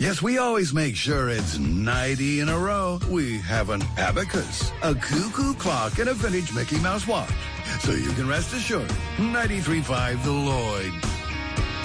Yes, we always make sure it's 90 in a row. We have an abacus, a cuckoo clock, and a vintage Mickey Mouse watch. So you can rest assured, 93.5 The Lloyd.